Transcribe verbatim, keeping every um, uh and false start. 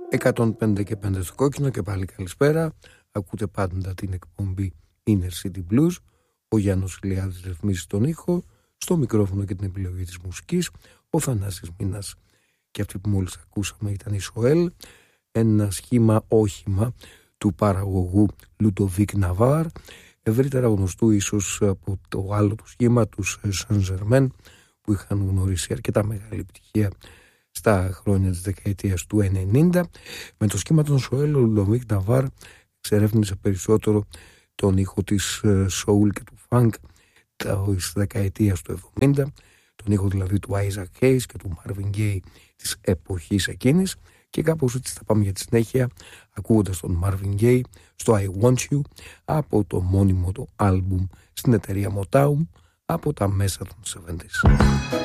εκατόν πέντε και πέντε στο κόκκινο και πάλι καλησπέρα. Ακούτε πάντα την εκπομπή Inner City Blues. Ο Γιάννος Ηλιάδης ρυθμίζει τον ήχο, στο μικρόφωνο και την επιλογή της μουσικής ο Θανάσης Μίνας. Και αυτή που μόλις ακούσαμε ήταν η Σοέλ, ένα σχήμα όχημα του παραγωγού Λουντοβίκ Ναβάρ, ευρύτερα γνωστού ίσως από το άλλο του σχήμα τους Σεν Ζερμέν, που είχαν γνωρίσει αρκετά μεγάλη επιτυχία στα χρόνια της δεκαετίας του ενενήντα. Με το σχήμα των Σοέλ, ο Λουντοβίκ Ναβάρ εξερεύνησε περισσότερο τον ήχο της soul και του funk της δεκαετίας του εβδομήντα, τον ήχο δηλαδή του Isaac Hayes και του Marvin Gaye της εποχής εκείνης, και κάπως έτσι θα πάμε για τη συνέχεια ακούγοντας τον Marvin Gaye στο I Want You από το μόνιμο το άλμπουμ στην εταιρεία Motown από τα μέσα των εβδομήντα.